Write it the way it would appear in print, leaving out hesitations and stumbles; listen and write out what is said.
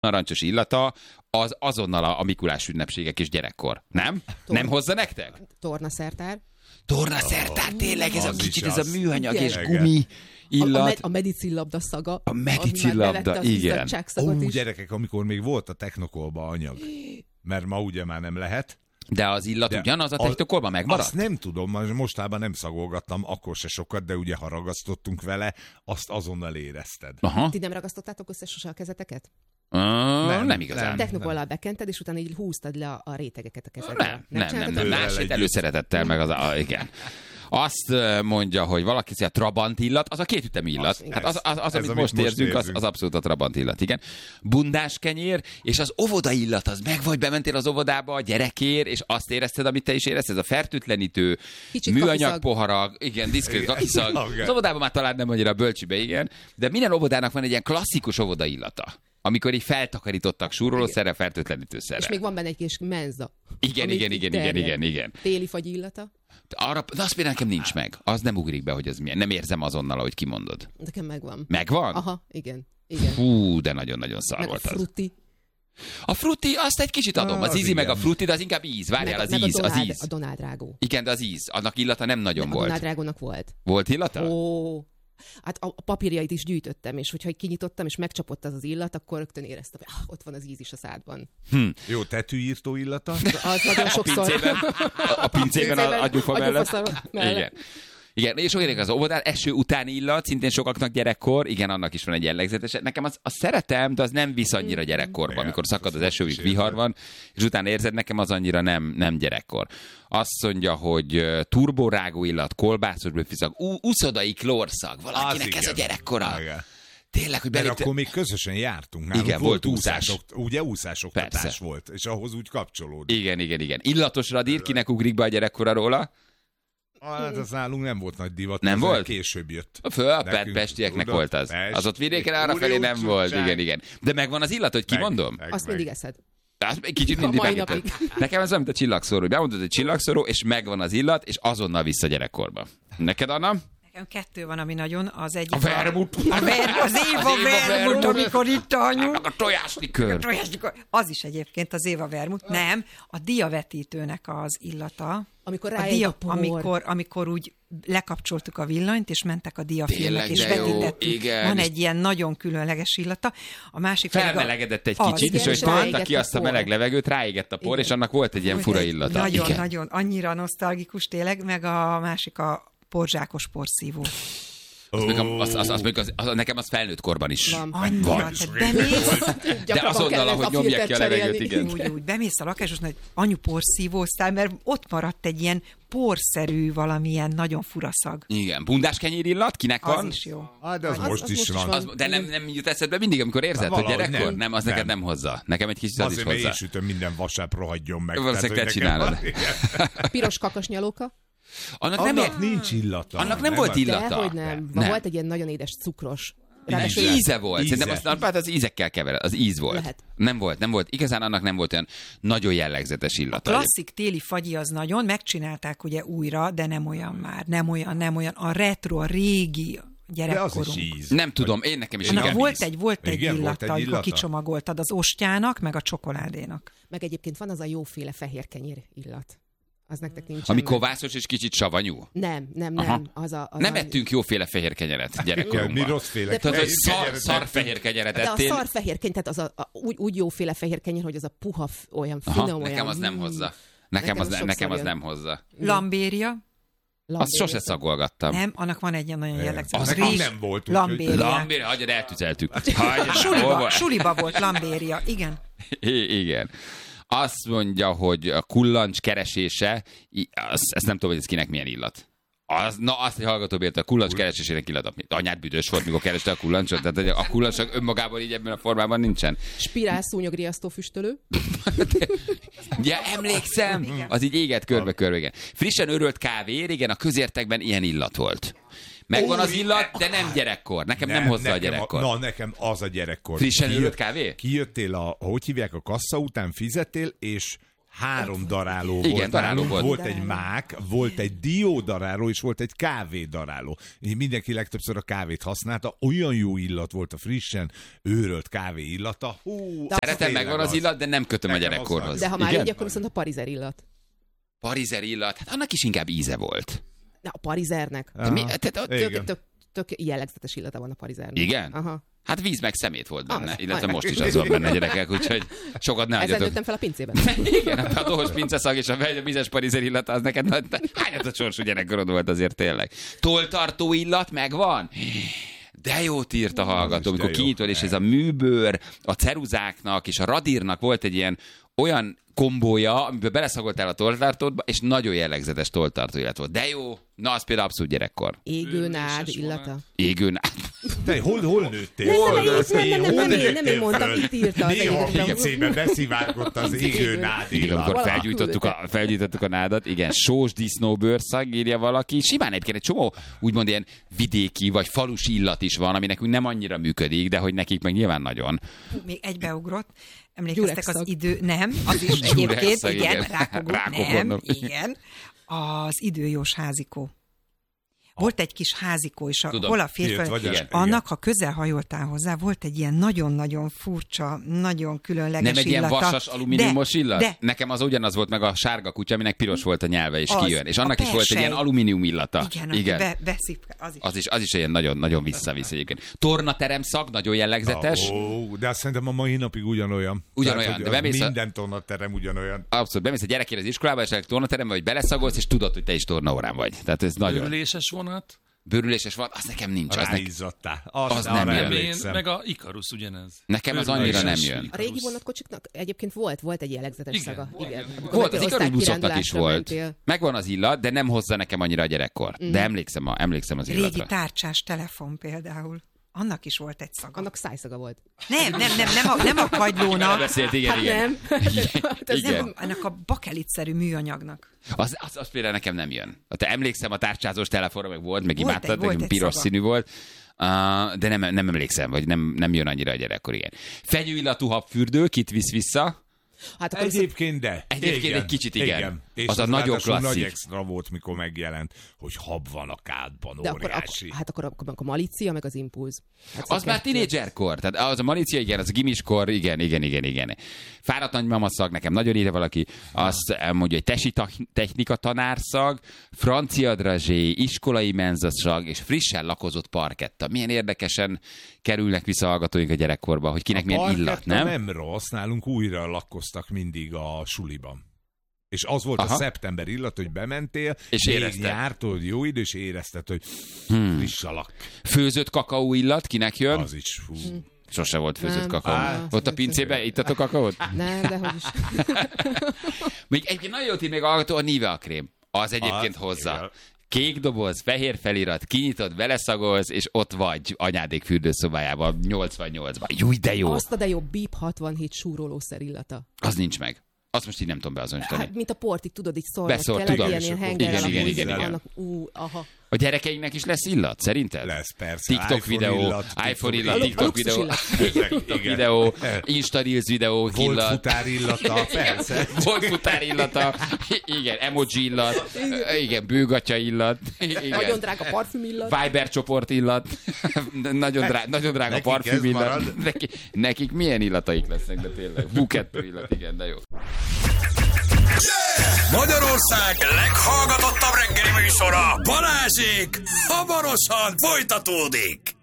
narancsos illata, az azonnal a Mikulás ünnepségek és gyerekkor. Nem? Nem hozza nektek? Tornaszertár. Tornaszertár, tényleg ez a kicsit, ez a műanyag igen. és gumi illat. A medicillabda szaga. A medicillabda, igen. Gyerekek, amikor még volt a technokolba anyag. Mert ma ugye már nem lehet. De az illat ugyanaz a technokolban megmaradt? Azt nem tudom, mostában nem szagolgattam, akkor se sokat, de ugye ha ragasztottunk vele, azt azonnal érezted. Aha. Ti nem ragasztottátok össze sose a kezeteket? Nem igazán. Technokollal bekented, és utána így húztad le a rétegeket a kezedre. Nem. Másért előszeretettel, meg igen. Azt mondja, hogy valaki a Trabant illat, az a kétütemű illat. Hát az amit most érzünk, az abszolút a Trabant illat, igen. Bundás kenyér, és az óvoda illat, az meg vagy bementél az óvodába a gyerekért, és azt érezted, amit te is érezted, ez a fertőtlenítő, műanyag poharak, igen, diszkrét kakiszag. Az óvodában már talán nem annyira bölcsibe, igen, de minden óvodának van egy ilyen klasszikus óvoda illata. Amikor így feltakarítottak súrolószerre, fertőtlenítőszerre. És még van benne egy kis menza. Igen. Téli fagy illata. De azt például nekem nincs meg. Az nem ugrik be, hogy az milyen. Nem érzem azonnal, ahogy kimondod. Nekem megvan. Megvan? Aha, igen. Fú, de nagyon-nagyon szar volt az. A frutti, azt egy kicsit adom. Az ízi meg a frutti, de az inkább íz. Várjál, az íz. A Donald Rágó. Igen, de az íz. Annak illata nem nagyon volt. A Donald Rágónak volt. Volt illata? Ó. Hát a papírjait is gyűjtöttem, és hogyha kinyitottam, és megcsapott az illat, akkor rögtön éreztem, hogy ott van az íz is a szádban. Jó, tetűírtó illata? Az nagyon sokszor. A pincében a agyufa mellett. Igen, és olyan az óvodán, eső utáni illat, szintén sokaknak gyerekkor, igen, annak is van egy jellegzetes. Nekem azt szeretem, de az nem visz annyira gyerekkorba, amikor szakad az eső, vihar van, és utána érzed, nekem az annyira nem gyerekkor. Azt mondja, hogy turborágó illat, kolbászos bőrfiszag, uszodai klórszag, valakinek ez a gyerekkora. Tényleg, hogy belépte... akkor még közösen jártunk. Nálunk igen, volt úszás. Ugye úszásoktatás volt, és ahhoz úgy kapcsolódik. Igen. Illatos radír, kinek ugrik be a gyerekkora róla? Hát az nálunk nem volt nagy divat. Nem volt? Később jött. A pestieknek volt az. Az ott vidéken arrafelé nem volt. Igen. De megvan az illat, hogy kimondom? Azt mindig eszed. Kicsit mindig megíted. Nekem ez olyan, mint a csillagszóró, hogy bemondod egy csillagszóró, és megvan az illat, és azonnal vissza gyerekkorba. Neked, Anna? Nekem 2 van, ami nagyon, az egyik... A vermut. Az Éva vermut, amikor itt anyu. A tojáslikör. Az is egyébként az Éva vermut. Nem, a diavetítőnek az illata. Amikor rájegy a por. Amikor úgy lekapcsoltuk a villanyt, és mentek a diafilmek, és vetítettük. Van egy ilyen nagyon különleges illata. A másik felmelegedett egy kicsit, és hogy tolta ki azt a meleg levegőt, ráégett a por, és annak volt egy ilyen fura illata. Nagyon, annyira nosztalgikus tényleg, meg a másik a porzsákos porszívó. Nekem az felnőtt korban is van. De azonnal, ahogy nyomják ki a levegőt, igen. Úgy bemész a lakásosnak, hogy anyu porszívóztál, mert ott maradt egy ilyen porszerű valamilyen nagyon fura szag. Igen, bundás kenyér illat, kinek van? Az is jó. De az most is van. De nem jut eszedbe mindig, amikor érzed, hogy gyerekkor? Nem, az neked nem hozza. Nekem egy kicsit az is hozzá. Azért én sütöm minden vasárnap, rohadjon meg. Valószínűleg te csinálod. Piros kakasnyalóka. Annak nincs illata. Annak nem volt illata. Dehogy nem. Volt egy ilyen nagyon édes cukros. Íze volt. Szerintem az ízekkel kevered. Az íz volt. Lehet. Nem volt. Igazán annak nem volt olyan nagyon jellegzetes illata. A klasszik téli fagyi az nagyon, megcsinálták ugye újra, de nem olyan már. Nem olyan. A retro, a régi gyerekkorunk. Nem tudom, én nekem is volt egy illata, amikor kicsomagoltad az ostjának, meg a csokoládénak. Meg egyébként van az a jóféle fehér kenyér illat. Az nektek nincs. Ami kovászos és kicsit savanyú? Nem. Nem ettünk jóféle fehér kenyeret gyerekkorunkban. Mi rosszféle szar fehér kenyeret ettél. De a szar fehér kenyeret, tehát az úgy jóféle fehér kenyer, hogy az a puha, olyan finom, nekem az nem hozza. Nekem az nem hozza. Lambéria. Azt sose szagolgattam. Nem, annak van egy nagyon jellegzetes. Az nem volt. Lambéria, hagyjad, eltüzeltük. Suliba volt lambéria, igen. Igen. Azt mondja, hogy a kullancs keresése, ezt nem tudom, hogy ez kinek milyen illat. Azt egy hallgató bírta, a kullancs keresésének illat. Anyád büdös volt, mikor kereste a kullancsot. Tehát a kullancs önmagában így ebben a formában nincsen. Spirál szúnyogriasztó füstölő. Ja, emlékszem. Igen. Az így éget körbe-körbe. Igen. Frissen örölt kávé, régen a közértekben ilyen illat volt. Megvan az illat, de nem gyerekkor. Nekem nem hozza a gyerekkor. Nekem az a gyerekkor. Frissen örült kávé? Kijöttél hogy hívják, a kassa után fizettél, és 3 daráló Igen, volt daráló nálunk. volt. Volt egy mák, volt egy diódaráló, és volt egy kávédaráló. Mindenki legtöbbször a kávét használta. Olyan jó illat volt a frissen őrölt kávé illata. Szeretem, megvan az illat, de nem kötöm a gyerekkorhoz. De ha már Igen? így, akkor viszont a parizer illat. Parizer illat, hát annak is inkább íze volt. Na, a parizernek. Tök jellegzetes illata van a parizernek. Igen? Aha. Hát víz meg szemét volt benne, Az. illetve most is az van benne, gyerekek, úgyhogy sokat ne Ezen adjatok. nőttem fel a pincében. Igen, a dohos pinceszag és a vízes parizer illata, az neked hányat sorsú gyerekkorod volt azért tényleg. Tolltartó illat megvan? De jót írt a hallgató, amikor kinyitod, és ez a műbőr, a ceruzáknak és a radírnak volt egy ilyen olyan kombója, amiben beleszagoltál a tolltartódba, és nagyon jellegzetes tolltartó illat volt. De jó, na az például abszolút gyerekkor. Égőnád illata. Égőnád. Te hol nőttél? Nem én mondtam, itt írta. Néha a pincében beszivárgott az égőnád Igen, illat. amikor felgyújtottuk a nádat, igen, sós disznóbőrszag, írja valaki. Simán egyébként egy csomó úgymond ilyen vidéki vagy falusi illat is van, ami nekünk nem annyira működik, de hogy nekik meg nyilván nagyon. Még egybeugrott. Emlékeztek az Gyurexszag. idő... Nem, az is egyébként, Gyurexszag, igen, igen. rákogó, Rákogó, nem, igen. Az időjós házikó. Volt egy kis házikó is, hol a férfi, és annak, ha közel hajoltál hozzá, volt egy ilyen nagyon-nagyon furcsa, nagyon különleges illata. Nem egy ilyen vasas alumíniumos illat? De. Nekem az ugyanaz volt meg a sárga kutya, aminek piros volt a nyelve, és kijön. És annak a is volt egy ilyen persely. alumínium illata. Igen. Az is ilyen nagyon visszavisz egyébként. Tornaterem szag, nagyon jellegzetes. De azt szerintem a mai napig ugyanolyan. Ugyanolyan, Tehát, de minden tornaterem ugyanolyan. Abszolút, bemész a gyerekére az iskolába, és a tornaterembe, vagy beleszagolsz, és tudod, hogy te is tornaórán vagy. Tehát ez nagyon... Bőrüléses vonat. Bőrüléses van, az nekem nincs. Ráizzadtál. Az nem jön. Én, meg a Ikarus ugyanez. Nekem az annyira nem jön. A régi vonatkocsiknak egyébként volt egy jellegzetes Igen. szaga. Igen. Volt, az Ikarus buszoknak is volt. Mentél. Megvan az illat, de nem hozza nekem annyira a gyerekkor. De emlékszem az illatra. Régi tárcsás telefon például. Annak is volt egy szaga. Annak szájszaga volt. Nem a kagylónak. Beszélt, igen. Igen. Ennek a bakelitszerű műanyagnak. Az például nekem nem jön. Te emlékszem a tárcsázós telefonra, meg volt, meg Volt imádtad, egy meg piros szaga. színű volt. De nem emlékszem, vagy nem jön annyira a gyerekkor, igen. Fegyőillatú habfürdő, kit visz vissza? Hát akkor Egyébként egy kicsit igen. És Az a nagyon klasszik. nagy extra volt, mikor megjelent, hogy hab van a kádban, de óriási. akkor a malícia, meg az impulz. Hát Az már tinédzserkor, tehát az a malícia, igen, az a gimiskor, igen. Fáradt nagymama szag, nekem nagyon írja valaki, azt mondja, hogy tesi technika tanárszag, francia drazsé, iskolai menzaszag, és frissen lakozott parketta. Milyen érdekesen kerülnek vissza hallgatóink a gyerekkorba, hogy kinek milyen illat, nem? Nem rossz, nálunk újra lakkoztak mindig a suliban. És az volt a szeptember illat, hogy bementél, és érezted. Nyártól jó idő, és érezted, hogy friss alak. Főzött kakaó illat, kinek jön? Az is, fú. Sose volt főzött Nem. kakaó. Ott a pincében ittatok kakaót? Nem, de hogy is. Még egyébként nagyon jót ír még hallgató a Nivea krém. Az egyébként hozza. Igen. Kék doboz, fehér felirat, kinyitod, beleszagolsz, és ott vagy anyádék fürdőszobájában, 88-ban. Júj, de jó! Azt a de jó BIP 67 súrolószer illata. Az nincs meg. Azt most így nem tudom beazonosítani. Hát, mint a portig, tudod, így szólnak. Beszólt, tényleg tudom. Ilyen hengerrel Igen. annak, aha. A gyerekeinknek is lesz illat, szerinted? Lesz, persze. TikTok videó, iPhone illat, TikTok videó, Igen. videó, Insta Reels videó, Volt illat. futár illata, persze. Volt futár illata, igen, emoji illat, igen, bőgatya illat, Nagyon igen, drága parfüm illat. Viber csoport illat, nagyon drága Nekik parfüm ez illat. marad. Nekik milyen illataik lesznek, de tényleg. Bukettő illat, igen, de jó. Magyarország leghallgatottabb reggeli műsora, Balázsék hamarosan folytatódik.